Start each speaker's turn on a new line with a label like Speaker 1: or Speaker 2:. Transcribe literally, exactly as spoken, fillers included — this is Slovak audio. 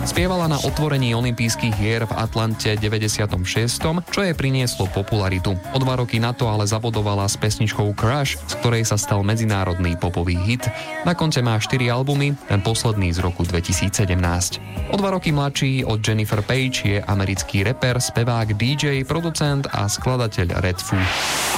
Speaker 1: Spievala na otvorení olympijských hier v Atlante deväťdesiatom šiestom, čo jej prinieslo popularitu. O dva roky na to ale zabodovala s pesničkou Crush, z ktorej sa stal medzinárodný popový hit. Na konte má štyri albumy, ten posledný z roku dvetisícsedemnásť. O dva roky mladší od Jennifer Page je americký reper, spevák, dý džej, producent a skladateľ Redfoo.